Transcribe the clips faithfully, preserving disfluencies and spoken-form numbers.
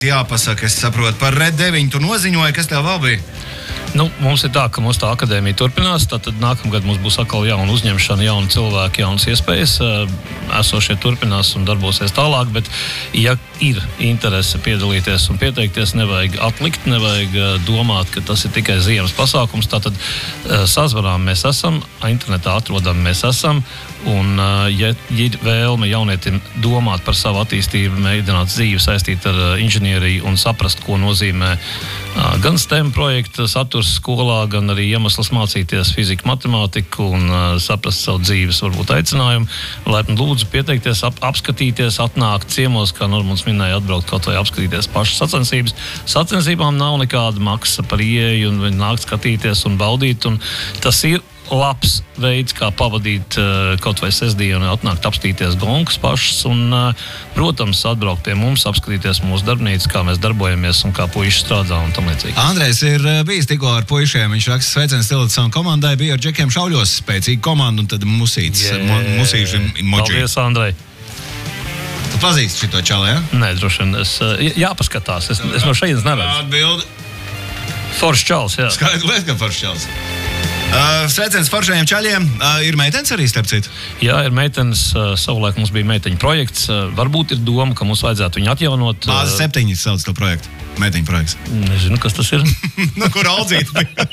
Jāpasaka, es saprotu, par Red deviņi tu noziņoji, kas tev vēl bija? Nu, mums ir tā, ka mūsu tā akadēmija turpinās, tātad nākamgad mums būs atkal jauna uzņemšana, jauni cilvēki, jaunas iespējas. Esošie turpinās un darbosies tālāk, bet, ja ir interese piedalīties un pieteikties, nevajag atlikt, nevajag domāt, ka tas ir tikai ziemas pasākums. Tātad sazvarām mēs esam, internetā atrodam mēs esam, un, ja ir vēlme jaunietim domāt par savu attīstību, mēģināt dzīvi saistīt ar inženieriju un saprast, ko nozīmē gan STEM projekta saturs skolā, gan arī iemesls mācīties fiziku, matemātiku un uh, saprast savu dzīves varbūt aicinājumu. Laipni lūdzu pieteikties, ap, apskatīties, atnākt ciemos, kā Normons minēja, atbraukt kaut vai apskatīties pašas sacensības. Sacensībām nav nekāda maksa par ieeju un nākt skatīties un baudīt, un tas ir labs veids, kā pavadīt uh, kaut vai sestdienu, atnākt apstīties gonkas pašas un, uh, protams, atbraukt pie mums, apskatīties mūsu darbnīcu, kā mēs darbojamies un kā puiši strādā un tam līdzīgi. Andrejs ir bijis tikko ar puišiem, viņš raksta sveiciens Televizoru komandai, bija ar džekiem šauļos, spēcīga komanda un tad musīts, yeah. musīši emoji. Paldies, Andrej! Tu pazīsti šito čalu, ja? Nē, droši vien, es, jāpaskatās, es, es no šeit neredzu. Atbildi. Foršs čals, jā. Skaidrs, liet, ka foršs čals. Uh, sveiciens foršajiem čaļiem. Uh, ir meitenes arī, starp citu? Jā, ir meitenes. Uh, savulaik mums bija meiteņu projekts. Uh, varbūt ir doma, ka mums vajadzētu viņu atjaunot. Bāze septiņas sauc to projektu. Meiteņu projekts. Nezinu, kas tas ir. No kur audzīt bija?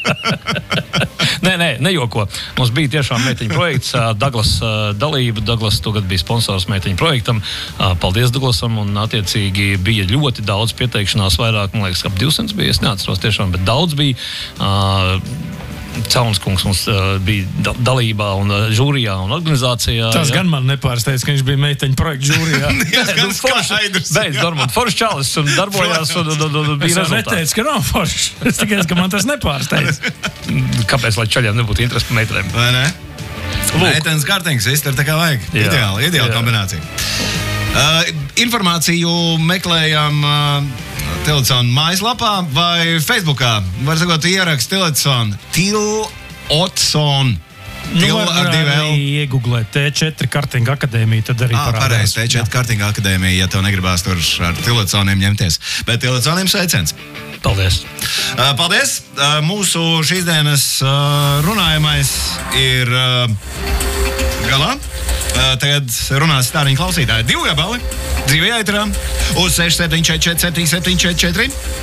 nē, nē, nejoko. Mums bija tiešām meiteņu projekts. Uh, Douglas uh, dalība. Douglas tagad bija sponsors meiteņu projektam. Uh, paldies Douglasam. Un attiecīgi bija ļoti daudz pieteikšanās. Vairāk, man liekas, ap divsimt bija. Es neatceros tiešām, bet daudz bija. Uh, Caunskungs mums uh, bija da- dalībā un uh, žūrijā un organizācijā. Tas jā. Gan man nepārsteidz, ka viņš bija meiteņu projektu žūrijā. Tas gan skaidrs. Beidz, Normand, foršs čalis un darbojās un, un, un, un bija Es jau rezultāti. neteicu, ka nav foršs. Es tikai, ka man tas nepārsteidz. Kāpēc, lai čaļiem nebūtu interesi par meitenēm? Vai ne? Meitenes kārtīgs, viss tur tā kā vajag. Jā. Ideāli, ideāli Jā. kombinācija. Uh, informāciju meklējam uh, Televizoru mājaslapā vai Facebookā. Var sakot, ierakst Televizoru Til-Otson. Nu, Til var ar divu L. arī iegooglēt T četri kartinga akadēmija, tad arī Ah, parādās. pareizi, T četri kartinga akadēmija, ja tev negribās tur ar Televizoriem ņemties. Bet Televizoriem sveiciens. Paldies. Uh, paldies! Uh, mūsu šīs dienas uh, runājamais ir uh, galā. Uh, tagad runās stāriņu klausītāji. Divi gabali, dzīvē ēterā, uz seši septiņi četri septiņi septiņi četri četri.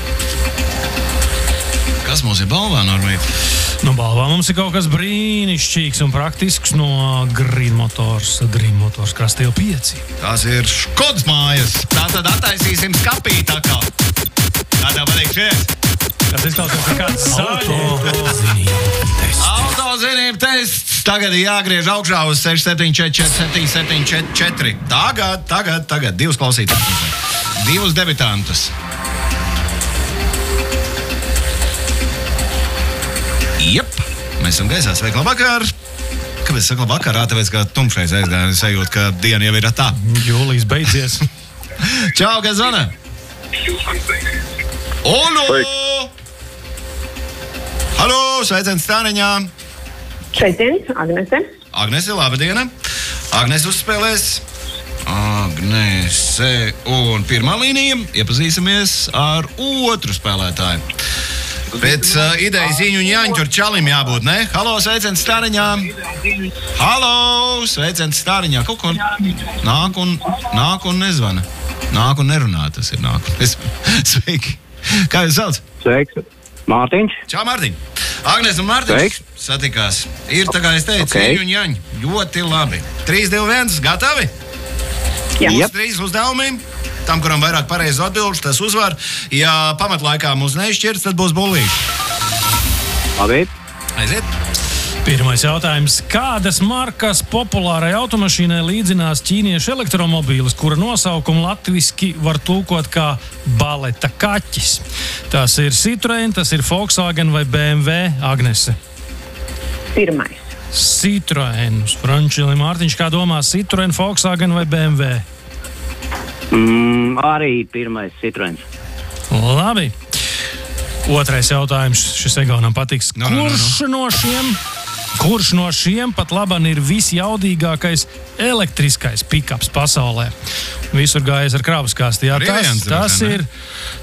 Kas mums ir balvā, Normīt? Nu, balvā mums ir kaut kas brīnišķīgs un praktisks no Green Motors, Green Motors Kastīl pieci. Tās ir Škodas mājas. Tā tad attaisīsim skapīt atkal. Kā tev patīk šies? Tas izklausās kā kāds autozinību tests. Autozinību tests. Tagad ir jāgriež augšā uz seši septiņi četri četri septiņi septiņi četri četri. Tagad, tagad, tagad. Divus klausītājus. Divus debitantus. Jep, mēs esam gaisā. Sveiki, labvakar! Kāpēc es saku labvakar? Tāpēc, ka tumšais aizgāja. Es sajūtu, ka diena jau ir tā. Jūlijas beidzies. Čau, kas zvana? Olu! Halo, sveiciens stāriņā! Sveiciens, Agnese. Agnese, laba diena! Agnese uzspēlēs. Agnese un pirmā līnija. Iepazīsimies ar otru spēlētāju. Pēc uh, idejas Ziņu un Jaņu tur čalim jābūt, ne? Halo, sveiciens stāriņā! Halo, sveiciens stāriņā! Kaut ko nāk un, nāk un nezvana. Nāk un nerunā, tas ir nāk. Es, sveiki! Kā jūs sauc? Sveiks, Mārtiņš. Čau, Mārtiņ! Agnes un Mārtiņš Sveiks. satikās. Ir, tā kā es teicu, Okay. Ziņu un Jaņu. Ļoti labi. trīs, divi, viens, gatavi? Jā. Būs Jep. trīs uzdevumi. Tam, kuram vairāk pareizi atbildes, tas uzvar. Ja pamatlaikā mums neizšķirs, tad būs bullīši. Labi. Aiziet! Pirmais jautājums. Kādas markas populārai automašīnai līdzinās ķīniešu elektromobīlis, kura nosaukumu latviski var tulkot kā baleta kaķis? Tas ir Citroen, tas ir Volkswagen vai B M W, Agnese? Pirmais. Citroen. Uz Frančili Mārtiņš, kā domā, Citroen, Volkswagen vai B M W? Mm, arī pirmais Citroens. Labi. Otrais jautājums. Šis Egonam patiks. No, no, no, no. Kurš no šiem, kurš no šiem pat labam ir visjaudīgākais elektriskais pikaps pasaulē? Visur gājis ar kravas kasti. Jā, Arī tas, viens, tas droši vien, ir.